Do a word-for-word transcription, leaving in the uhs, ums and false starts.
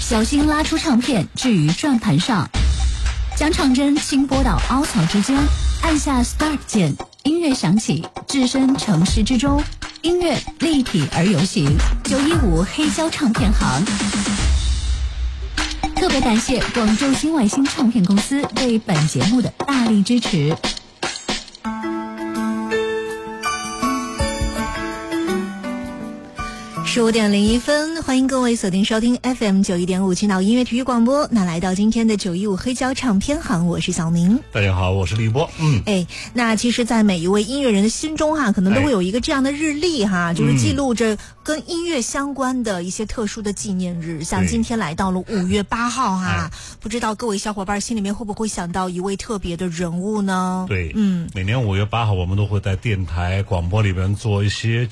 小心拉出唱片置于转盘上，将唱针轻拨到凹槽之间，按下 Start 键，音乐响起，置身城市之中，音乐立体而有形。九一五黑胶唱片行。特别感谢广州新外星唱片公司对本节目的大力支持。十五点零一分，欢迎各位锁定收听 F M 九一点五青岛音乐体育广播。那来到今天的九一五黑胶唱片行，我是小明。 大家好，我是李波。嗯， 哎，那其实，在每一位音乐人的心中哈，可能都会有一个这样的日历哈，哎、就是记录着跟音乐相关的一些特殊的纪念日。像今天来到了五月八号哈，不知道各位小伙伴心里面会不会想到一位特别的人物呢？ 对，嗯，每年五月八号，我们都会在电台广播里边做一些